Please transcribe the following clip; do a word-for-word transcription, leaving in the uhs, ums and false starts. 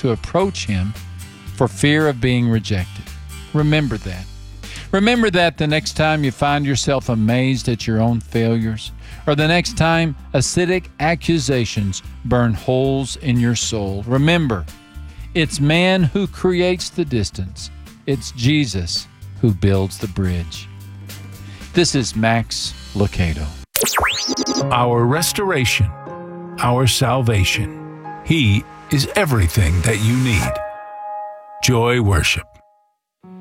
to approach Him for fear of being rejected. Remember that. Remember that the next time you find yourself amazed at your own failures, or the next time acidic accusations burn holes in your soul. Remember, it's man who creates the distance. It's Jesus who builds the bridge. This is Max Lucado. Our restoration, our salvation. He is everything that you need. Joy Worship.